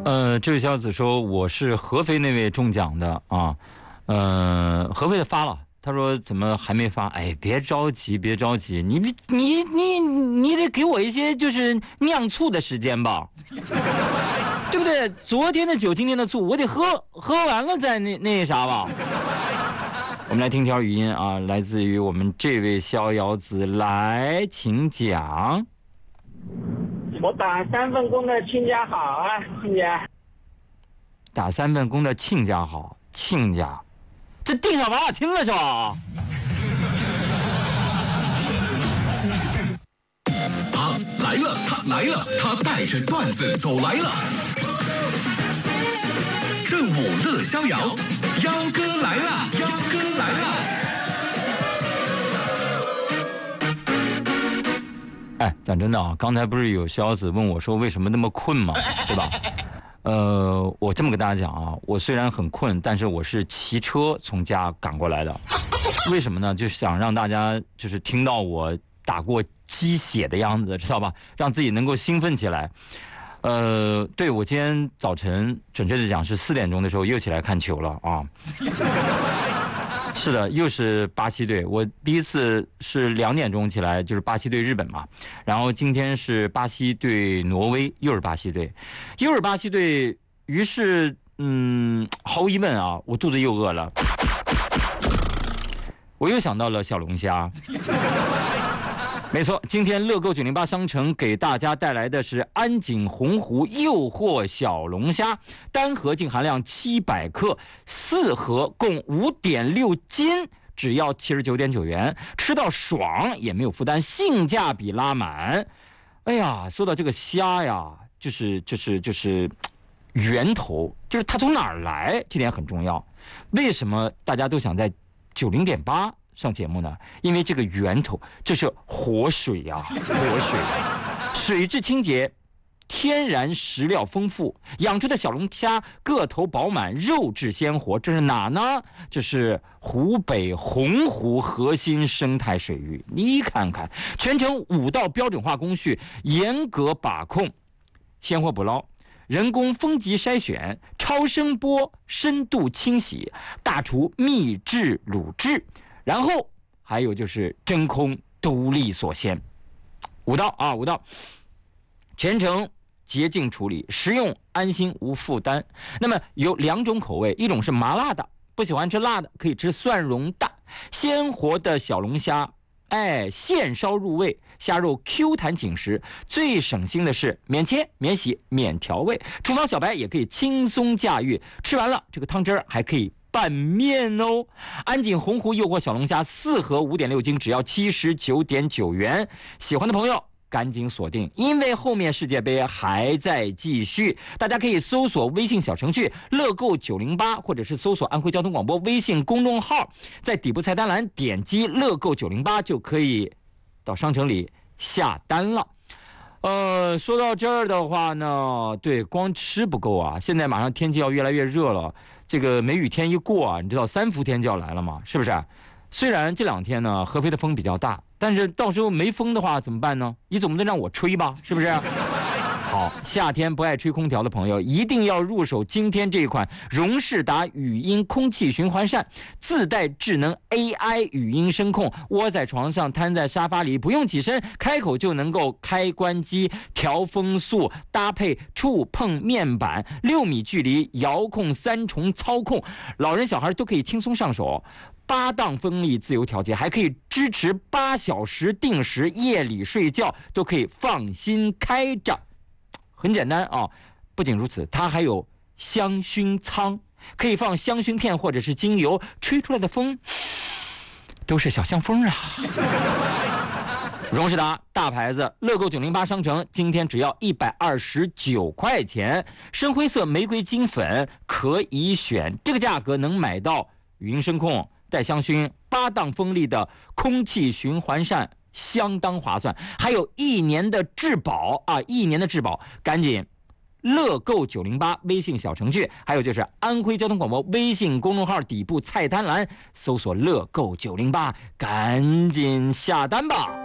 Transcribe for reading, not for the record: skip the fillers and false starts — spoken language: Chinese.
这位小子说我是合肥那位中奖的啊，合肥的发了，他说怎么还没发？哎，别着急，别着急，你得给我一些就是酿醋的时间吧，对不对？昨天的酒，今天的醋，我得喝完了再那啥吧。我们来听条语音啊，来自于我们这位逍遥子，来，请讲。 我打3份工的亲家好啊，亲家。 打3份工的亲家好，亲家，这地上娃娃亲了是吧？ 他来了，他来了，他带着段子走来了。正午乐逍遥，幺哥来了，幺哥来了。 哎，讲真的啊，刚才不是有逍遥子问我说为什么那么困吗？对吧？我这么跟大家讲啊，我虽然很困，但是我是骑车从家赶过来的。为什么呢？就是想让大家就是听到我打过鸡血的样子，知道吧？让自己能够兴奋起来。对，我今天早晨准确的讲是4点钟的时候又起来看球了啊。是的，又是巴西队。我第一次是2点钟起来，就是巴西对日本嘛。然后今天是巴西对挪威，又是巴西队，又是巴西队。于是，毫无疑问啊，我肚子又饿了。我又想到了小龙虾。没错，今天乐购908商城给大家带来的是安井洪湖诱惑小龙虾，单盒净含量700克，4盒共5.6斤，只要79.9元，吃到爽也没有负担，性价比拉满。哎呀，说到这个虾呀，就是源头，就是它从哪儿来，这点很重要。为什么大家都想在90.8上节目呢？因为这个源头就是活水呀，活水，水质清洁，天然食料丰富，养出的小龙虾个头饱满，肉质鲜活。这是哪呢？这是湖北洪湖核心生态水域。你看看，全程5道标准化工序，严格把控，鲜活捕捞，人工风级筛选，超声波深度清洗，大厨秘制卤制。然后还有就是真空独立锁鲜，5道，全程洁净处理，食用安心无负担。那么有2种口味，一种是麻辣的，不喜欢吃辣的可以吃蒜蓉的。鲜活的小龙虾，现烧入味，虾肉 Q 弹紧实。最省心的是免切、免洗、免调味，厨房小白也可以轻松驾驭。吃完了这个汤汁儿还可以拌面哦。安井洪湖诱惑小龙虾4盒5.6斤，只要79.9元。喜欢的朋友赶紧锁定，因为后面世界杯还在继续。大家可以搜索微信小程序乐购908，或者是搜索安徽交通广播微信公众号，在底部菜单栏点击乐购908就可以到商城里下单了。说到这儿的话呢，对，光吃不够啊，现在马上天气要越来越热了，这个梅雨天一过啊，你知道3伏天就要来了嘛，是不是？虽然这2天呢合肥的风比较大，但是到时候没风的话怎么办呢？你总不能让我吹吧，是不是？好，夏天不爱吹空调的朋友一定要入手今天这款荣仕达语音空气循环扇，自带智能 AI 语音声控，窝在床上瘫在沙发里不用起身，开口就能够开关机调风速，搭配触碰面板，6米距离遥控3重操控，老人小孩都可以轻松上手。8档风力自由调节，还可以支持8小时定时，夜里睡觉都可以放心开着。很简单啊，不仅如此，它还有香薰舱，可以放香薰片或者是精油，吹出来的风都是小香风啊。荣仕达大牌子，乐购908商城今天只要129块钱，深灰色玫瑰金粉可以选，这个价格能买到语音声控、带香薰、8档风力的空气循环扇，相当划算，还有1年的质保啊！1年的质保，赶紧乐购908微信小程序，还有就是安徽交通广播微信公众号底部菜单栏搜索乐购908，赶紧下单吧。